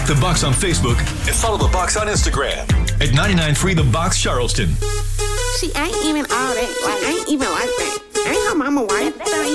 Like the Box on Facebook and follow the Box on Instagram at 99.3 The Box Charleston. She ain't even all that. Like, ain't even like that. Ain't her mama white.